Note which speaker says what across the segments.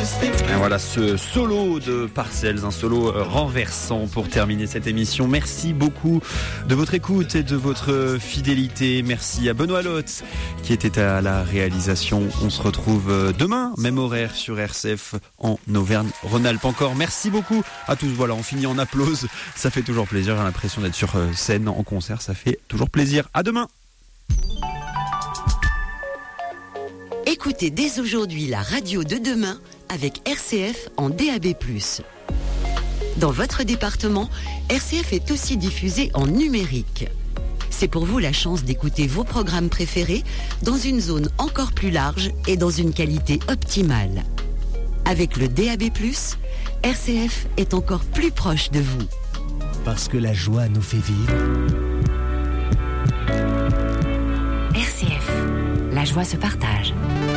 Speaker 1: Et voilà ce solo de Parcells, un solo renversant pour terminer cette émission. Merci beaucoup de votre écoute et de votre fidélité. Merci à Benoît Lotte qui était à la réalisation. On se retrouve demain, même horaire sur RCF en Auvergne-Rhône-Alpes. Encore merci beaucoup à tous. Voilà, on finit en applause. Ça fait toujours plaisir. J'ai l'impression d'être sur scène en concert. Ça fait toujours plaisir. À demain.
Speaker 2: Écoutez dès aujourd'hui la radio de demain avec RCF en DAB+. Dans votre département, RCF est aussi diffusé en numérique. C'est pour vous la chance d'écouter vos programmes préférés dans une zone encore plus large et dans une qualité optimale. Avec le DAB+, RCF est encore plus proche de vous.
Speaker 3: Parce que la joie nous fait vivre.
Speaker 2: RCF, la joie se partage.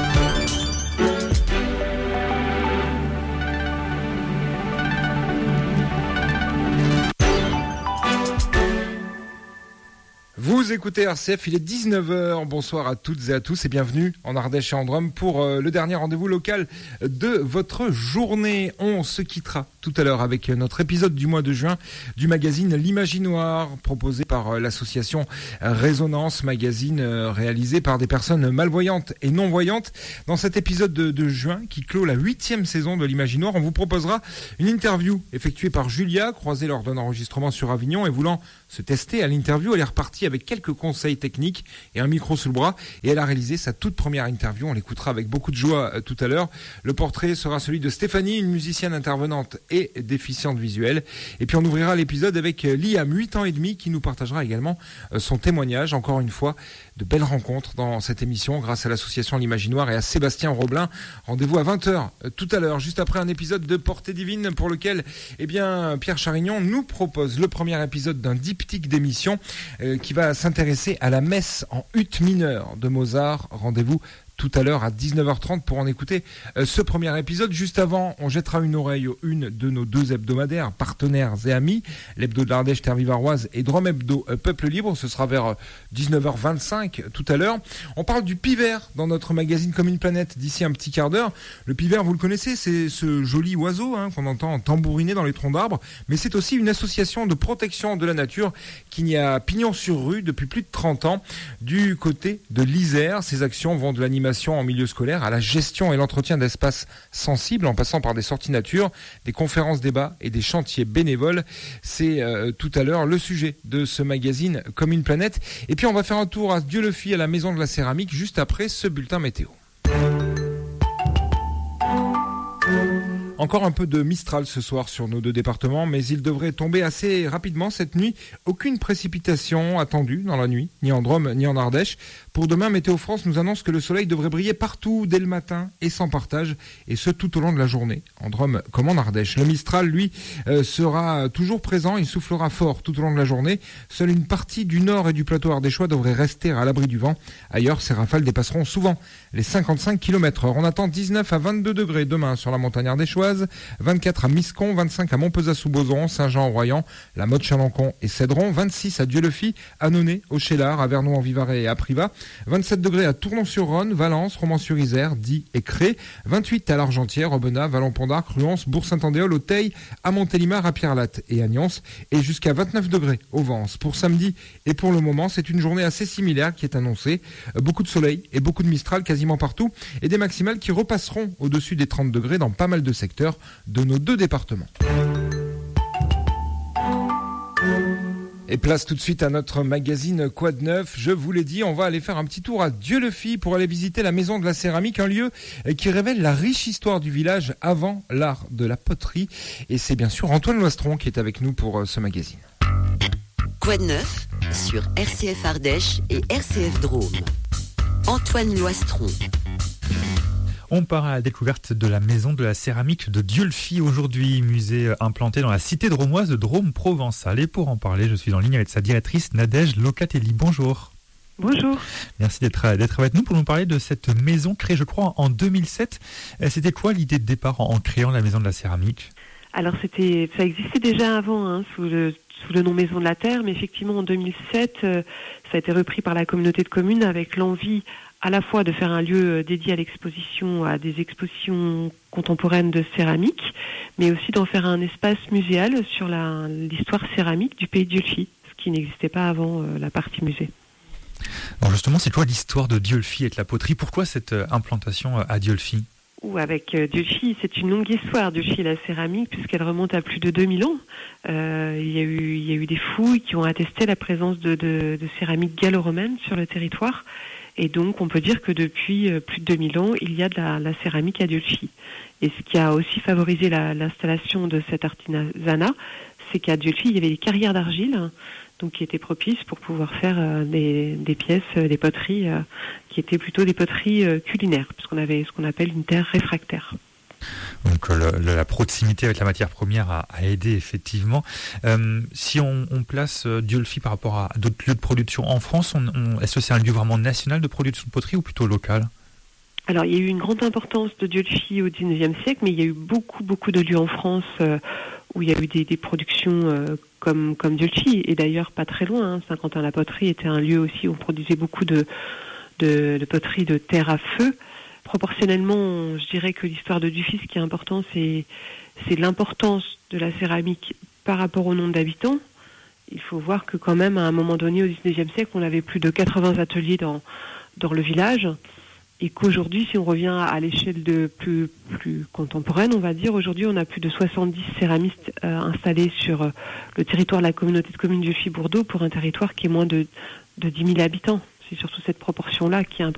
Speaker 4: Vous écoutez RCF, il est 19h. Bonsoir à toutes et à tous et bienvenue en Ardèche et en Drôme pour le dernier rendez-vous local de votre journée. On se quittera tout à l'heure avec notre épisode du mois de juin du magazine L'Imaginoire, proposé par l'association Résonance, magazine réalisé par des personnes malvoyantes et non-voyantes. Dans cet épisode de juin qui clôt la 8e saison de L'Imaginoire, on vous proposera une interview effectuée par Julia, croisée lors d'un enregistrement sur Avignon et voulant se tester à l'interview. Elle est repartie avec quelques conseils techniques et un micro sous le bras et elle a réalisé sa toute première interview. On l'écoutera avec beaucoup de joie tout à l'heure. Le portrait sera celui de Stéphanie, une musicienne intervenante et déficiente visuelle. Et puis on ouvrira l'épisode avec Liam, 8 ans et demi, qui nous partagera également son témoignage. Encore une fois, de belles rencontres dans cette émission grâce à l'association L'Imaginoire et à Sébastien Roblin. Rendez-vous à 20h tout à l'heure, juste après un épisode de Portée Divine pour lequel Pierre Charignon nous propose le premier épisode d'un diptyque d'émission qui va s'intéresser à la messe en ut mineure de Mozart. Rendez-vous tout à l'heure à 19h30 pour en écouter ce premier épisode. Juste avant, on jettera une oreille aux une de nos deux hebdomadaires, partenaires et amis, l'hebdo de l'Ardèche Terre Vivaroise et Drôme Hebdo Peuple Libre. Ce sera vers 19h25 tout à l'heure. On parle du pivert dans notre magazine Comme une planète d'ici un petit quart d'heure. Le pivert, vous le connaissez, c'est ce joli oiseau qu'on entend tambouriner dans les troncs d'arbres, mais c'est aussi une association de protection de la nature qui a pignon sur rue depuis plus de 30 ans du côté de l'Isère. Ces actions vont de l'animation en milieu scolaire à la gestion et l'entretien d'espaces sensibles en passant par des sorties nature, des conférences débats et des chantiers bénévoles. C'est tout à l'heure le sujet de ce magazine Comme une planète. Et puis on va faire un tour à Dieulefit à la Maison de la Céramique juste après ce bulletin météo. Encore un peu de Mistral ce soir sur nos deux départements, mais il devrait tomber assez rapidement cette nuit. Aucune précipitation attendue dans la nuit, ni en Drôme ni en Ardèche. Pour demain, Météo France nous annonce que le soleil devrait briller partout dès le matin et sans partage, et ce tout au long de la journée, en Drôme comme en Ardèche. Le Mistral, lui, sera toujours présent, il soufflera fort tout au long de la journée. Seule une partie du nord et du plateau ardéchois devrait rester à l'abri du vent. Ailleurs, ces rafales dépasseront souvent les 55 km/h. On attend 19 à 22 degrés demain sur la montagne ardéchoise, 24 à Miscon, 25 à Montpezat-sous-Bozon, Saint-Jean-en-Royan, La Motte-Chalancon et Cédron, 26 à Dieulefit, Annonay, au Chélard, à Vernon-en-Vivarais et à Privas, 27 degrés à Tournon-sur-Rhône, Valence, Romans-sur-Isère, Die et Cré, 28 à l'Argentière, Aubenas, Vallon-Pont-d'Arc, Ruance, Bourg-Saint-Andéol, Auteuil, à Montélimar, à Pierrelatte et à Nyons, et jusqu'à 29 degrés au Vence. Pour samedi et pour le moment, c'est une journée assez similaire qui est annoncée. Beaucoup de soleil et beaucoup de Mistral quasiment partout, et des maximales qui repasseront au-dessus des 30 degrés dans pas mal de secteurs de nos deux départements. Et place tout de suite à notre magazine Quoi de neuf. Je vous l'ai dit, on va aller faire un petit tour à Dieulefit pour aller visiter la Maison de la Céramique, un lieu qui révèle la riche histoire du village avant l'art de la poterie. Et c'est bien sûr Antoine Loistron qui est avec nous pour ce magazine.
Speaker 2: Quoi de neuf sur RCF Ardèche et RCF Drôme. Antoine Loistron.
Speaker 5: On part à la découverte de la Maison de la Céramique de Dieulefit aujourd'hui, musée implanté dans la cité dromoise de Drôme provençal. Et pour en parler, je suis en ligne avec sa directrice Nadège Locatelli. Bonjour.
Speaker 6: Bonjour.
Speaker 5: Merci d'être avec nous pour nous parler de cette maison créée, je crois, en 2007. C'était quoi l'idée de départ en créant la Maison de la Céramique ?
Speaker 6: Alors ça existait déjà avant, sous le nom Maison de la Terre, mais effectivement en 2007, ça a été repris par la communauté de communes avec l'envie à la fois de faire un lieu dédié à l'exposition, à des expositions contemporaines de céramique, mais aussi d'en faire un espace muséal sur l'histoire céramique du pays de Diolfi, ce qui n'existait pas avant la partie musée.
Speaker 5: Alors justement, c'est quoi l'histoire de Diolfi et de la poterie? Pourquoi cette implantation à Diolfi?
Speaker 6: Avec Diolfi, c'est une longue histoire, Diolfi et la céramique, puisqu'elle remonte à plus de 2000 ans. Il y a eu des fouilles qui ont attesté la présence de céramique gallo-romaine sur le territoire. Et donc, on peut dire que depuis plus de 2000 ans, il y a de la céramique à Diolfi. Et ce qui a aussi favorisé l'installation de cet artisanat, c'est qu'à Diolfi, il y avait des carrières d'argile, donc qui étaient propices pour pouvoir faire des pièces, des poteries, qui étaient plutôt des poteries culinaires, puisqu'on avait ce qu'on appelle une terre réfractaire.
Speaker 5: Donc la proximité avec la matière première a aidé effectivement. Si on place Diolfi par rapport à d'autres lieux de production en France, est-ce que c'est un lieu vraiment national de production de poterie ou plutôt local?
Speaker 6: Alors, il y a eu une grande importance de Diolfi au XIXe siècle, mais il y a eu beaucoup de lieux en France où il y a eu des productions comme Diolfi. Et d'ailleurs, pas très loin, Saint-Quentin-la-Poterie était un lieu aussi où on produisait beaucoup de poterie de terre à feu. Proportionnellement, je dirais que l'histoire de Diolfi, ce qui est important, c'est l'importance de la céramique par rapport au nombre d'habitants. Il faut voir que quand même, à un moment donné, au XIXe siècle, on avait plus de 80 ateliers dans le village. Et qu'aujourd'hui, si on revient à l'échelle plus contemporaine, on va dire, aujourd'hui, on a plus de 70 céramistes installés sur le territoire de la communauté de communes Diolfi-Bourdeaux pour un territoire qui est moins de 10 000 habitants. C'est surtout cette proportion-là qui est importante.